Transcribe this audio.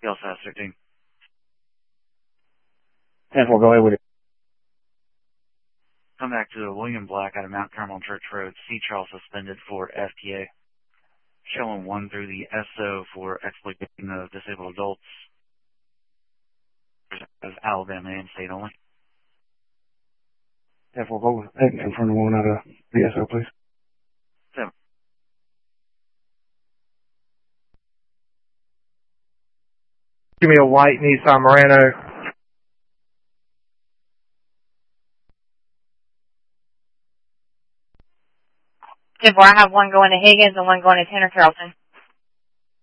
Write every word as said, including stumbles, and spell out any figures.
He also has thirteen. ten four, go ahead with it. Come back to William Black out of Mount Carmel Church Road. C. Charles suspended for F T A. Showing one through the S O for exploitation of disabled adults of Alabama and state only. ten four, go ahead and confirm the one out of the S O, please. Seven. Give me a white Nissan Murano. ten four, I have one going to Higgins and one going to Tanner Carrollton.